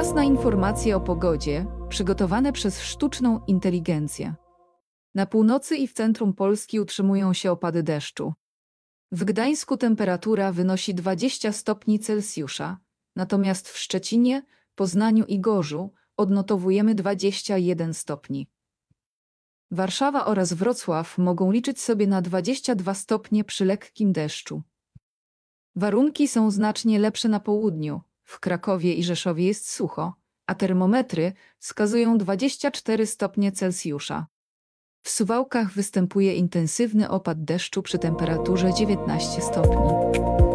Czas na informacje o pogodzie przygotowane przez sztuczną inteligencję. Na północy i w centrum Polski utrzymują się opady deszczu. W Gdańsku temperatura wynosi 20 stopni Celsjusza, natomiast w Szczecinie, Poznaniu i Gorzu odnotowujemy 21 stopni. Warszawa oraz Wrocław mogą liczyć sobie na 22 stopnie przy lekkim deszczu. Warunki są znacznie lepsze na południu. W Krakowie i Rzeszowie jest sucho, a termometry wskazują 24 stopnie Celsjusza. W Suwałkach występuje intensywny opad deszczu przy temperaturze 19 stopni.